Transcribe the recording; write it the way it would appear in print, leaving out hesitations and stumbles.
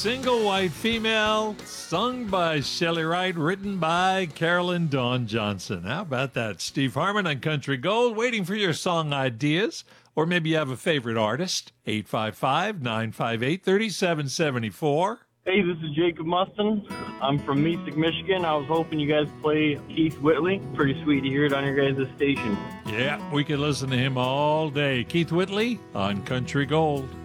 Single White Female, sung by Shelley Wright, written by Carolyn Dawn Johnson. How about that? Steve Harmon on Country Gold, waiting for your song ideas. Or maybe you have a favorite artist. 855-958-3774. Hey, this is Jacob Mustin. I'm from Mystic, Michigan. I was hoping you guys play Keith Whitley. Pretty sweet to hear it on your guys' station. Yeah, we could listen to him all day. Keith Whitley on Country Gold.